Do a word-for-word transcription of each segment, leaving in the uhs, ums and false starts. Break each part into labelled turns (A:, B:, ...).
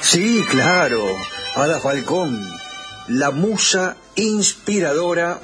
A: Sí, claro, Ada Falcón, la musa inspiradora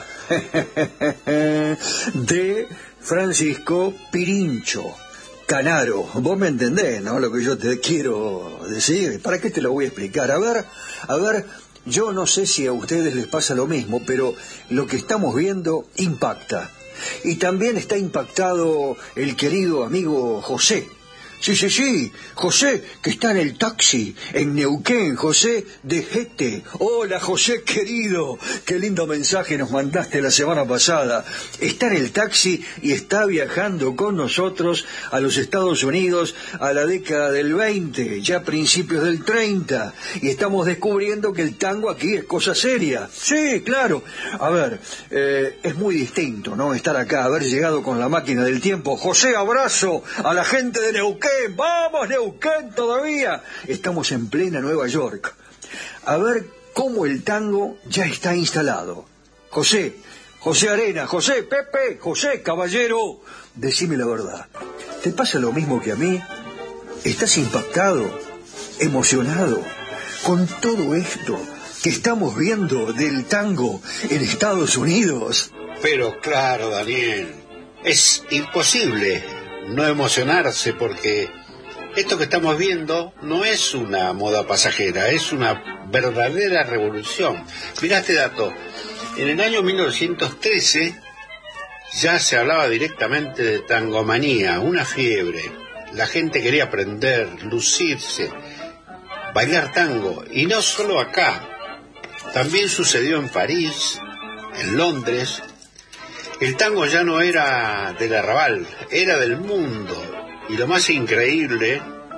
A: de Francisco Pirincho Canaro. Vos me entendés, ¿no? Lo que yo te quiero decir. ¿Para qué te lo voy a explicar? A ver, a ver, yo no sé si a ustedes les pasa lo mismo, pero lo que estamos viendo impacta. Y también está impactado el querido amigo José. Sí, sí, sí, José, que está en el taxi, en Neuquén, José de Gete. Hola, José querido, qué lindo mensaje nos mandaste la semana pasada. Está en el taxi y está viajando con nosotros a los Estados Unidos a la década del veinte, ya principios del treinta, y estamos descubriendo que el tango aquí es cosa seria. Sí, claro. A ver, eh, es muy distinto, ¿no?, estar acá, haber llegado con la máquina del tiempo. José, abrazo a la gente de Neuquén. ¡Vamos, Neuquén todavía! Estamos en plena Nueva York. A ver cómo el tango ya está instalado. José, José Arena, José, Pepe, José, caballero, decime la verdad. ¿Te pasa lo mismo que a mí? ¿Estás impactado, emocionado con todo esto que estamos viendo del tango en Estados Unidos?
B: Pero claro, Daniel, es imposible no emocionarse, porque esto que estamos viendo no es una moda pasajera, es una verdadera revolución. Mirá este dato: en el año mil novecientos trece ya se hablaba directamente de tangomanía, una fiebre. La gente quería aprender, lucirse, bailar tango, y no solo acá, también sucedió en París, en Londres. El tango ya no era del arrabal, era del mundo. Y lo más increíble,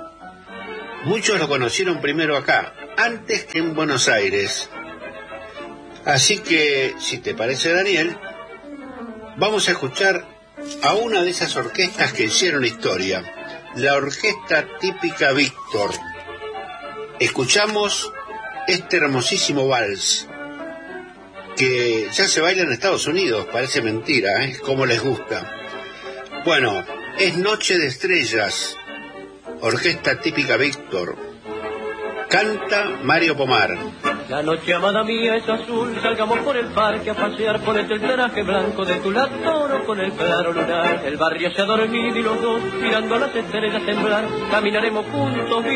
B: muchos lo conocieron primero acá, antes que en Buenos Aires. Así que, si te parece, Daniel, vamos a escuchar a una de esas orquestas que hicieron historia, la Orquesta Típica Víctor. Escuchamos este hermosísimo vals, que ya se baila en Estados Unidos, parece mentira, ¿eh? Como les gusta. Bueno, es Noche de Estrellas, Orquesta Típica Víctor. Canta Mario Pomar.
C: La noche, amada mía, es azul, salgamos por el parque a pasear, ponete el traje blanco de tu latoro con el claro lunar. El barrio se ha dormido y los dos, mirando las estrellas temblar, caminaremos juntos bien.